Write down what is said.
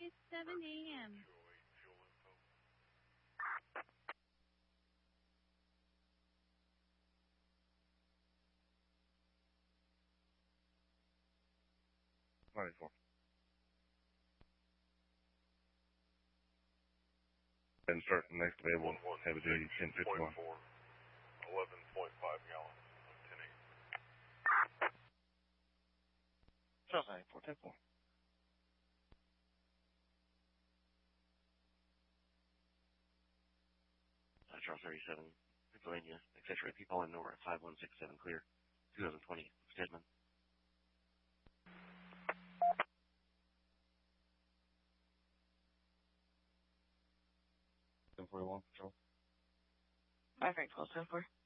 a.m. And start the next available heavy duty 1051. 11.5 gallons. 10-8. Charles 94, 10-4. Charles 37, Pennsylvania, accessory people in Nora 5167 clear, 2020, Stedman. Patrol. 5 Frank 12, 10-4.